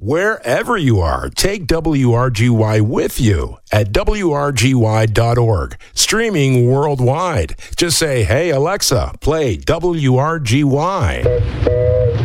Wherever you are, take WRGY with you at WRGY.org, streaming worldwide. Just say, hey, Alexa, play WRGY.